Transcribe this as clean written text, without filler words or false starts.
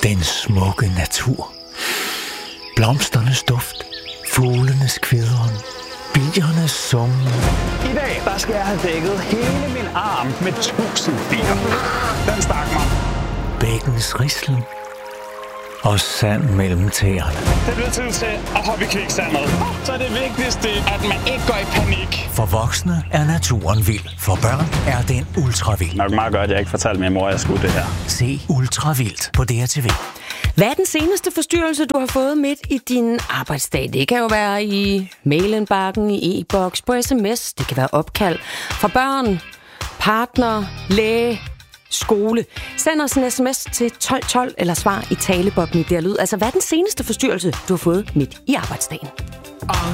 Den smukke natur. Blomsternes duft. Fuglenes kvidren. Biernes summen. I dag, der skal jeg have dækket hele min arm med 1000 bier. Den stak mig. Bækkens rislen. Og sand mellem tæerne. Det bliver tid til at hoppe i kviksandet. Så er det vigtigste, at man ikke går i panik. For voksne er naturen vild. For børn er den ultravild. Nok meget godt, at jeg ikke fortalte min mor, at jeg skulle det her. Se Ultravildt på DRTV. Hvad er den seneste forstyrrelse, du har fået midt i din arbejdsdag? Det kan jo være i mailindbakken, i e-boks, på sms. Det kan være opkald fra børn, partner, læge, skole. Send os en sms til 1212 eller svar i talebobben i der lyd. Altså, hvad er den seneste forstyrrelse, du har fået midt i arbejdsdagen?